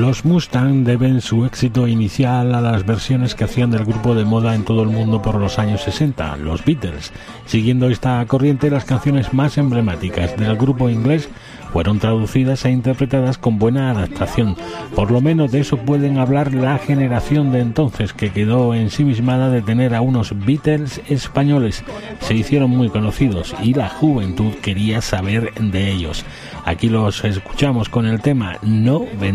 Los Mustang deben su éxito inicial a las versiones que hacían del grupo de moda en todo el mundo por los años 60, los Beatles. Siguiendo esta corriente, las canciones más emblemáticas del grupo inglés fueron traducidas e interpretadas con buena adaptación. Por lo menos de eso pueden hablar la generación de entonces, que quedó ensimismada de tener a unos Beatles españoles. Se hicieron muy conocidos y la juventud quería saber de ellos. Aquí los escuchamos con el tema No